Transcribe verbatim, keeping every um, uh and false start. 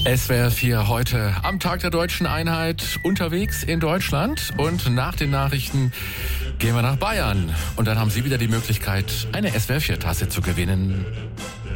S W R vier heute am Tag der Deutschen Einheit unterwegs in Deutschland und nach den Nachrichten gehen wir nach Bayern und dann haben Sie wieder die Möglichkeit, eine S W R vier Tasse zu gewinnen.